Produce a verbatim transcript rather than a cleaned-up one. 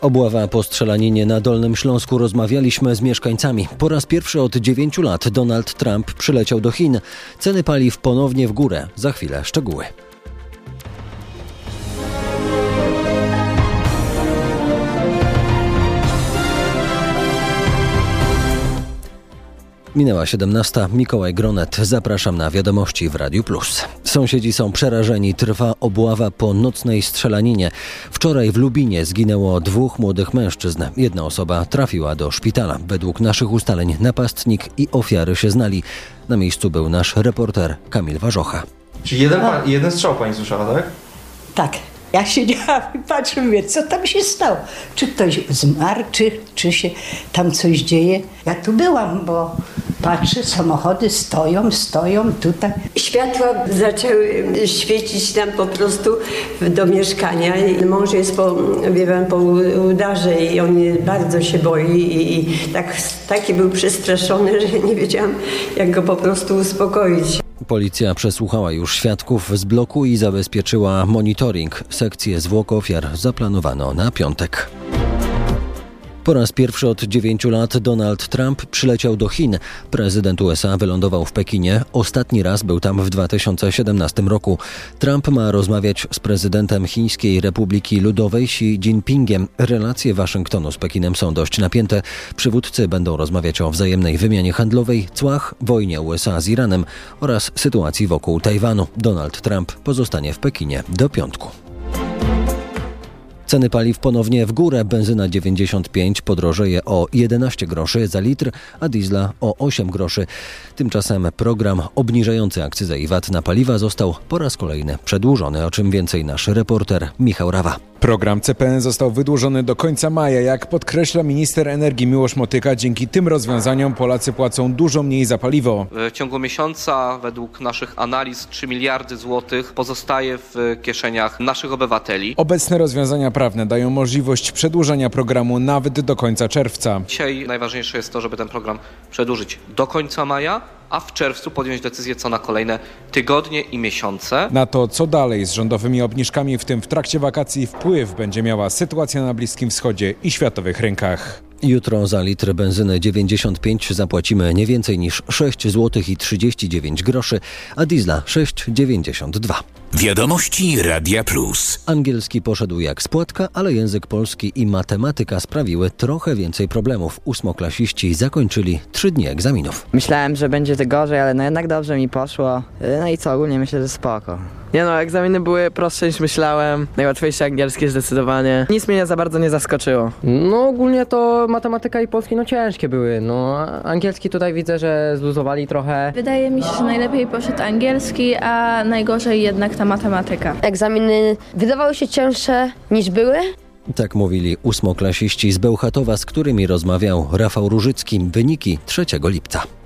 Obława po strzelaninie na Dolnym Śląsku. Rozmawialiśmy z mieszkańcami. Po raz pierwszy od dziewięciu lat Donald Trump przyleciał do Chin. Ceny paliw ponownie w górę. Za chwilę szczegóły. Minęła siedemnasta. Mikołaj Gronet. Zapraszam na wiadomości w Radiu Plus. Sąsiedzi są przerażeni. Trwa obława po nocnej strzelaninie. Wczoraj w Lubinie zginęło dwóch młodych mężczyzn. Jedna osoba trafiła do szpitala. Według naszych ustaleń napastnik i ofiary się znali. Na miejscu był nasz reporter Kamil Warzocha. Czyli jeden, pan, jeden strzał pani słyszała, tak? Tak. Ja siedziałam i patrzyłam, mówię, co tam się stało? Czy ktoś zmarł, czy, czy się tam coś dzieje? Ja tu byłam, bo patrzę, samochody stoją, stoją tutaj. Światła zaczęły świecić nam po prostu do mieszkania. Mąż jest po, wie pan, po udarze i on bardzo się boi i tak, taki był przestraszony, że nie wiedziałam, jak go po prostu uspokoić. Policja przesłuchała już świadków z bloku i zabezpieczyła monitoring. Sekcję zwłok ofiar zaplanowano na piątek. Po raz pierwszy od dziewięciu lat Donald Trump przyleciał do Chin. Prezydent U S A wylądował w Pekinie. Ostatni raz był tam w dwa tysiące siedemnastym roku. Trump ma rozmawiać z prezydentem Chińskiej Republiki Ludowej Xi Jinpingiem. Relacje Waszyngtonu z Pekinem są dość napięte. Przywódcy będą rozmawiać o wzajemnej wymianie handlowej, cłach, wojnie U S A z Iranem oraz sytuacji wokół Tajwanu. Donald Trump pozostanie w Pekinie do piątku. Ceny paliw ponownie w górę. Benzyna dziewięćdziesiąt pięć podrożeje o jedenaście groszy za litr, a diesla o osiem groszy. Tymczasem program obniżający akcyzę i V A T na paliwa został po raz kolejny przedłużony, o czym więcej nasz reporter Michał Rawa. Program C P N został wydłużony do końca maja. Jak podkreśla minister energii Miłosz Motyka, dzięki tym rozwiązaniom Polacy płacą dużo mniej za paliwo. W ciągu miesiąca według naszych analiz trzy miliardy złotych pozostaje w kieszeniach naszych obywateli. Obecne rozwiązania prawne dają możliwość przedłużenia programu nawet do końca czerwca. Dzisiaj najważniejsze jest to, żeby ten program przedłużyć do końca maja, a w czerwcu podjąć decyzję co na kolejne tygodnie i miesiące. Na to, co dalej z rządowymi obniżkami, w tym w trakcie wakacji, wpływ będzie miała sytuacja na Bliskim Wschodzie i światowych rynkach. Jutro za litr benzyny dziewięćdziesiąt pięć zapłacimy nie więcej niż sześć złotych i trzydzieści dziewięć groszy, a diesla sześć dziewięćdziesiąt dwa. Wiadomości Radia Plus. Angielski poszedł jak z płatka, ale język polski i matematyka sprawiły trochę więcej problemów. Ósmoklasiści zakończyli trzy dni egzaminów. Myślałem, że będzie to gorzej, ale no jednak dobrze mi poszło. No i co, ogólnie myślę, że spoko. Nie no, egzaminy były prostsze niż myślałem. Najłatwiejsze angielskie zdecydowanie. Nic mnie za bardzo nie zaskoczyło. No ogólnie to matematyka i polski no ciężkie były. No angielski tutaj widzę, że zluzowali trochę. Wydaje mi się, że najlepiej poszedł angielski, a najgorzej jednak ta matematyka. Egzaminy wydawały się cięższe niż były. Tak mówili ósmoklasiści z Bełchatowa, z którymi rozmawiał Rafał Różycki. Wyniki trzeciego lipca.